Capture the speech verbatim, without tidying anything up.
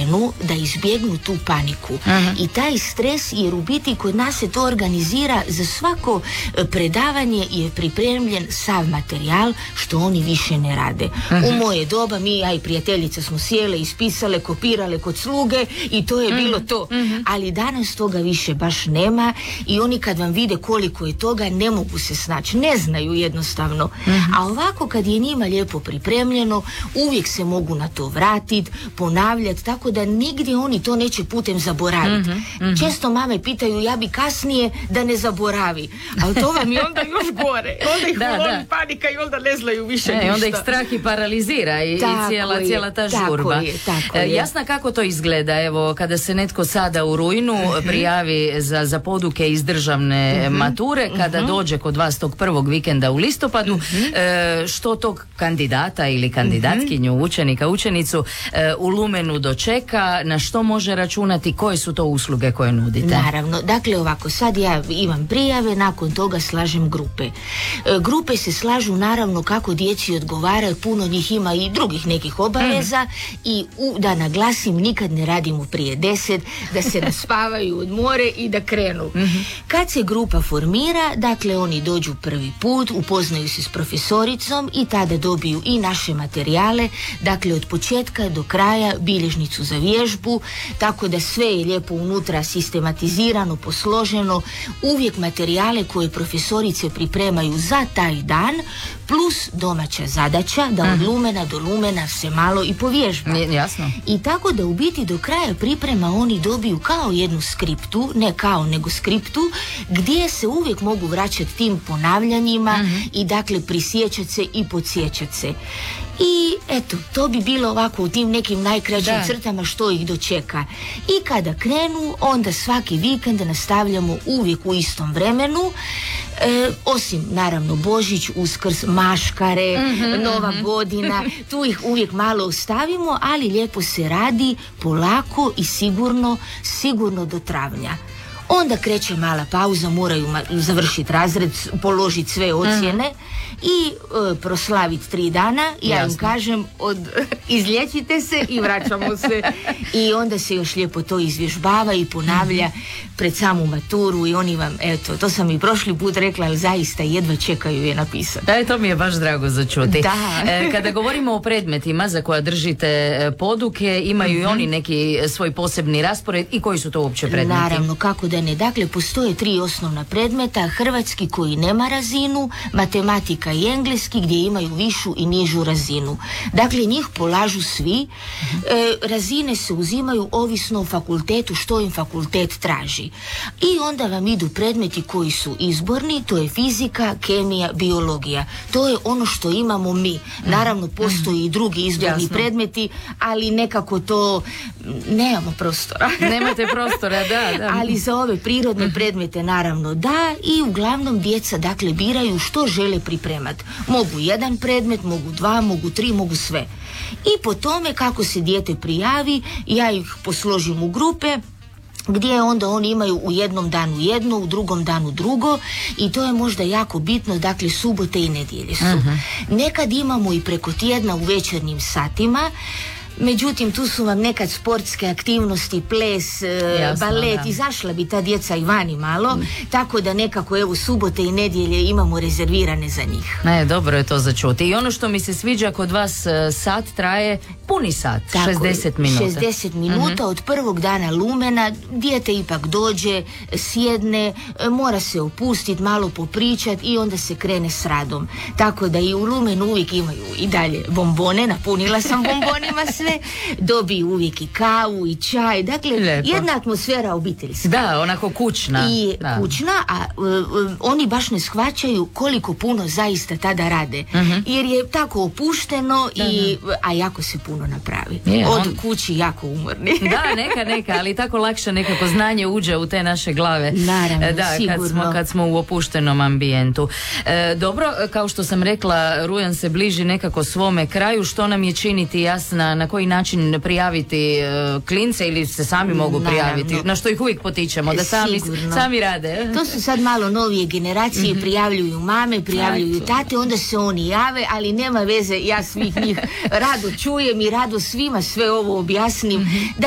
krenu, da izbjegnu tu paniku. Uh-huh. I taj stres, jer u biti kod nas se to organizira za svako predavanje je pripremljen sav materijal, što oni više ne rade. Uh-huh. U moje doba mi, ja i prijateljica smo sjele, ispisale, kopirale kod sluge i to je uh-huh. bilo to. Uh-huh. Ali danas toga više baš nema i oni kad vam vide koliko je toga, ne mogu se snaći, ne znaju jednostavno. Uh-huh. A ovako kad je njima lijepo pripremljeno, uvijek se mogu na to vratiti, ponavljati, tako da nigdje oni to neće putem zaboraviti. Uh-huh. Uh-huh. Često mame pitaju, ja bi kasnije da ne zaboravi, ali to vam je onda još gore. Onda ih ulovi panika i onda ne znaju više e, ništa. Onda ih strah i paralizira i, i cijela, je, cijela ta žurba. Tako je, tako je. Jasna kako to izgleda, evo, kada se netko sada u rujnu uh-huh. prijavi za, za poduke iz državne uh-huh. mature, kada uh-huh. dođe kod vas tog prvog vikenda u listopadu, uh-huh. e, što tog kandidata ili kandidatkinju, uh-huh. učenika, učenicu e, u Lumenu dočeka, na što može računati, koje su to usluge koje nudite? Naravno, dakle ovako, sad ja imam prijave, nakon toga slažem grupe. E, grupe se slažu naravno kako djeci odgovara, puno njih ima i drugih nekih obaveza uh-huh. i u, da naglasim, nikad ne radimo prije deset, da se naspavaju od more i da krenu. Uh-huh. Kad se grupa formira, dakle oni dođu prvi put, upoznaju se s profesoricom i tada dobiju i naše materijale, dakle od početka do kraja bilježnicu za vježbu, tako da sve je lijepo unutra sistematizirano, posloženo, uvijek materijale koje profesorice pripremaju za taj dan, plus domaća zadaća da od lumena do lumena se malo i povježba. Jasno. I tako da u biti do kraja priprema oni dobiju kao jednu skriptu, ne kao nego skriptu, gdje se uvijek mogu vraćati tim ponavljanjima uh-huh. i dakle prisjećati se i podsjećati se. I eto, to bi bilo ovako u tim nekim najkraćim da. crtama što ih dočeka. I kada krenu, onda svaki vikend nastavljamo uvijek u istom vremenu, e, osim naravno Božić, Uskrs, Maškare, mm-hmm, Nova mm-hmm. godina, tu ih uvijek malo ostavimo, ali lijepo se radi, polako i sigurno, sigurno do travnja. Onda kreće mala pauza, moraju ma- završiti razred, položiti sve ocjene uh-huh. i e, proslaviti tri dana. Ja Jasne. im kažem, od, izlječite se i vraćamo se. I onda se još lijepo to izvježbava i ponavlja uh-huh. pred samu maturu i oni vam, eto, to sam i prošli put rekla, ali zaista jedva čekaju je napisati. Da, to mi je baš drago za čuti. Da. E, kada govorimo o predmetima za koja držite poduke, imaju uh-huh. i oni neki svoj posebni raspored i koji su to uopće predmeti? Naravno, kako da ne. Dakle, postoje tri osnovna predmeta, hrvatski koji nema razinu, matematika i engleski gdje imaju višu i nižu razinu. Dakle, njih polažu svi. E, razine se uzimaju ovisno o fakultetu, što im fakultet traži. I onda vam idu predmeti koji su izborni, to je fizika, kemija, biologija. To je ono što imamo mi. Naravno, postoji i drugi izborni Jasno. predmeti, ali nekako to nemamo prostora. Nemate prostora, da, da. Ali za ove prirodne uh-huh. predmete naravno da, i uglavnom djeca dakle biraju što žele pripremati. Mogu jedan predmet, mogu dva, mogu tri, mogu sve. I po tome kako se dijete prijavi, ja ih posložim u grupe, gdje onda oni imaju u jednom danu jedno, u drugom danu drugo, i to je možda jako bitno, dakle subote i nedjelje su. Uh-huh. Nekad imamo i preko tjedna u večernjim satima. Međutim, tu su vam nekad sportske aktivnosti, ples, Jasno, balet, da. izašla bi ta djeca i vani malo, mm. tako da nekako evo subote i nedjelje imamo rezervirane za njih. Ne, dobro je to začuti. I ono što mi se sviđa kod vas, sat traje puni sat, tako, šezdeset minuta. šezdeset minuta mm-hmm. od prvog dana lumena, dijete ipak dođe, sjedne, mora se opustiti, malo popričati i onda se krene s radom. Tako da i u lumenu uvijek imaju i dalje bombone, napunila sam bombonima sve, dobiju uvijek i kavu i čaj, dakle Lijepo. jedna atmosfera obiteljska. Da, onako kućna. I da. kućna, a uh, oni baš ne shvaćaju koliko puno zaista tada rade. Uh-huh. Jer je tako opušteno, da, i, da. a jako se puno napravi. Je, Od on... kući jako umorni. Da, neka, neka, ali tako lakše nekako znanje uđe u te naše glave. Naravno, da, sigurno. Kad smo, kad smo u opuštenom ambijentu. E, dobro, kao što sam rekla, rujan se bliži nekako svome kraju. Što nam je činiti, Jasna, na koji način prijaviti uh, klince ili se sami mogu Naravno. prijaviti? Na što ih uvijek potičemo, da sami, sami rade. To su sad malo novije generacije, mm-hmm. prijavljuju mame, prijavljuju tate, onda se oni jave, ali nema veze, ja svih njih rado čujem i rado svima sve ovo objasnim. Mm-hmm.